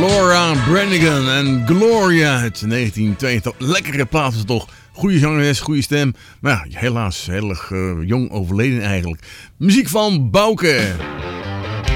Laura Branigan en Gloria uit 1982. Lekkere plaat is toch. Goede zangeres, goede stem. Maar ja, helaas heel erg jong overleden eigenlijk. Muziek van Bouke.